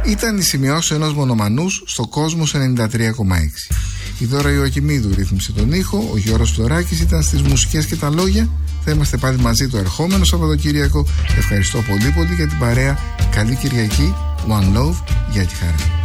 Ήταν η σημειώση ενός μονομανούς στο Κόσμος 93,6. Η Δώρα Ιωακημίδου ρύθμισε τον ήχο, ο Γιώργος Φλωράκης ήταν στις μουσικές και τα λόγια. Θα είμαστε πάλι μαζί το ερχόμενο Σαββατοκύριακο. Ευχαριστώ πολύ για την παρέα. Καλή Κυριακή. One love. Γεια και χαρά.